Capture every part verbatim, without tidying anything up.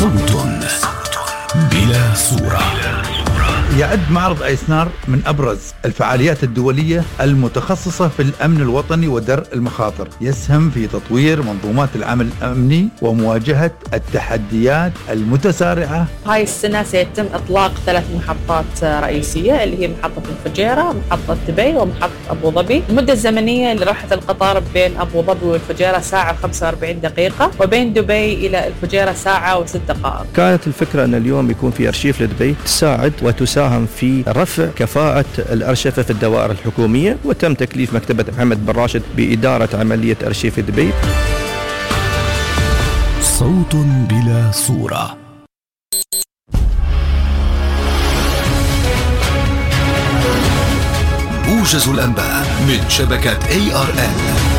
صوت بلا صورة. يعد معرض أيسنار من أبرز الفعاليات الدولية المتخصصة في الأمن الوطني ودرء المخاطر، يسهم في تطوير منظومات العمل الأمني ومواجهة التحديات المتسارعة. هاي السنة سيتم إطلاق ثلاث محطات رئيسية اللي هي محطة الفجيرة، محطة دبي، ومحطة أبو ظبي. المدة الزمنية لراحة القطار بين أبو ظبي والفجيرة ساعة وخمسة وأربعين دقيقة، وبين دبي إلى الفجيرة ساعة وست دقائق. كانت الفكرة أن اليوم يكون في أرشيف لدبي تساعد وتساعد في رفع كفاءة الأرشفة في الدوائر الحكومية، وتم تكليف مكتبة محمد بن راشد بإدارة عملية أرشيف دبي. صوت بلا صورة. موجز الأنباء من شبكة إيه آر إل.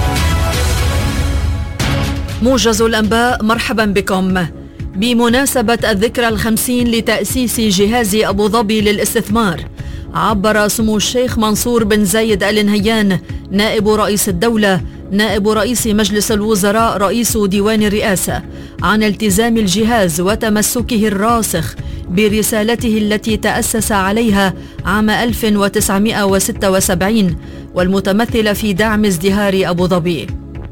موجز الأنباء، مرحبا بكم. بمناسبة الذكرى الخمسين لتأسيس جهاز أبو ظبي للاستثمار، عبر سمو الشيخ منصور بن زايد آل نهيان نائب رئيس الدولة نائب رئيس مجلس الوزراء رئيس ديوان الرئاسة عن التزام الجهاز وتمسكه الراسخ برسالته التي تأسس عليها عام ألف وتسعمائة وستة وسبعين والمتمثلة في دعم ازدهار أبو ظبي.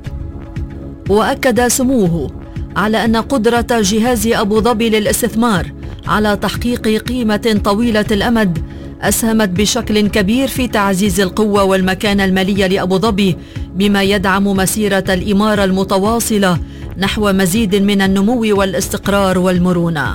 وأكد سموه على أن قدرة جهاز أبو ظبي للاستثمار على تحقيق قيمة طويلة الأمد أسهمت بشكل كبير في تعزيز القوة والمكانة المالية لأبو ظبي، بما يدعم مسيرة الإمارة المتواصلة نحو مزيد من النمو والاستقرار والمرونة.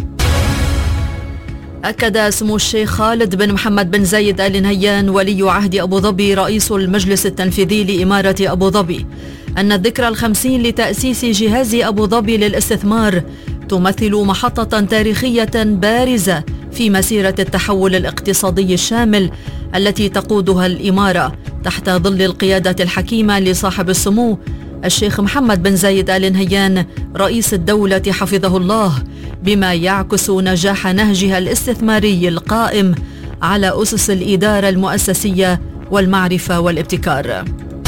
أكد سمو الشيخ خالد بن محمد بن زايد آل نهيان ولي عهد أبو ظبي رئيس المجلس التنفيذي لإمارة أبو ظبي أن الذكرى الخمسين لتأسيس جهاز أبو ظبي للاستثمار تمثل محطة تاريخية بارزة في مسيرة التحول الاقتصادي الشامل التي تقودها الإمارة تحت ظل القيادة الحكيمة لصاحب السمو الشيخ محمد بن زايد آل نهيان رئيس الدولة حفظه الله، بما يعكس نجاح نهجها الاستثماري القائم على أسس الإدارة المؤسسية والمعرفة والابتكار.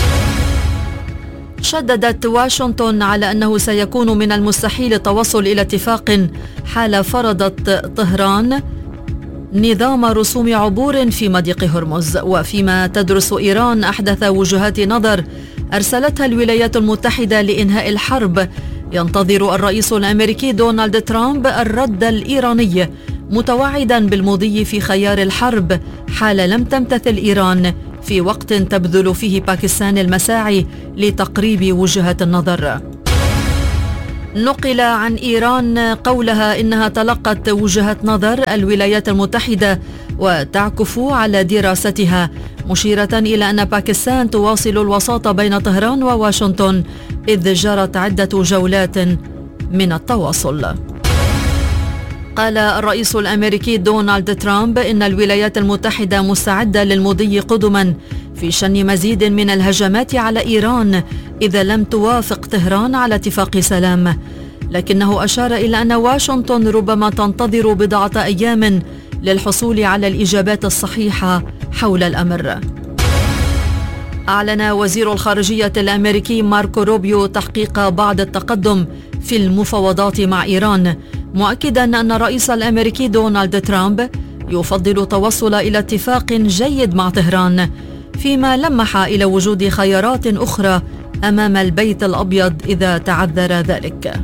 شددت واشنطن على أنه سيكون من المستحيل التوصل إلى اتفاق حال فرضت طهران نظام رسوم عبور في مضيق هرمز، وفيما تدرس إيران أحدث وجهات نظر أرسلتها الولايات المتحدة لإنهاء الحرب. ينتظر الرئيس الأمريكي دونالد ترامب الرد الإيراني، متوعدا بالمضي في خيار الحرب حال لم تمتثل إيران في وقت تبذل فيه باكستان المساعي لتقريب وجهة النظر. نقل عن إيران قولها إنها تلقت وجهة نظر الولايات المتحدة وتعكف على دراستها، مشيرة إلى أن باكستان تواصل الوساطة بين طهران وواشنطن إذ جرت عدة جولات من التواصل. قال الرئيس الأمريكي دونالد ترامب إن الولايات المتحدة مستعدة للمضي قدما في شن مزيد من الهجمات على إيران إذا لم توافق طهران على اتفاق سلام، لكنه أشار إلى أن واشنطن ربما تنتظر بضعة أيام للحصول على الإجابات الصحيحة حول الأمر. أعلن وزير الخارجية الأمريكي ماركو روبيو تحقيق بعض التقدم في المفاوضات مع إيران، مؤكدا أن الرئيس الأمريكي دونالد ترامب يفضل التوصل إلى اتفاق جيد مع طهران، فيما لمح إلى وجود خيارات أخرى أمام البيت الأبيض إذا تعذر ذلك.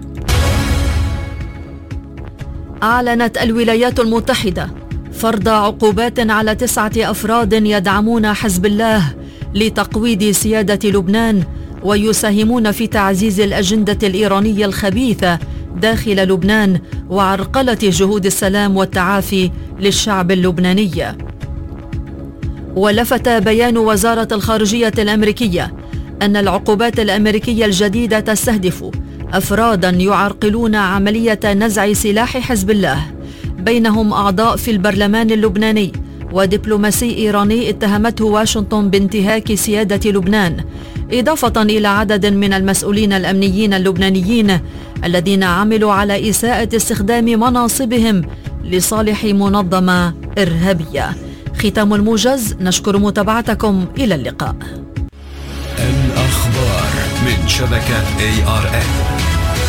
أعلنت الولايات المتحدة فرض عقوبات على تسعة أفراد يدعمون حزب الله لتقويض سيادة لبنان ويساهمون في تعزيز الأجندة الإيرانية الخبيثة داخل لبنان وعرقلة جهود السلام والتعافي للشعب اللبناني. ولفت بيان وزارة الخارجية الأمريكية أن العقوبات الأمريكية الجديدة تستهدف أفرادا يعرقلون عملية نزع سلاح حزب الله، بينهم أعضاء في البرلمان اللبناني ودبلوماسي إيراني اتهمته واشنطن بانتهاك سيادة لبنان، إضافة إلى عدد من المسؤولين الأمنيين اللبنانيين الذين عملوا على إساءة استخدام مناصبهم لصالح منظمة إرهابية. ختام الموجز، نشكر متابعتكم، إلى اللقاء. الأخبار من شبكة إيه آر إل.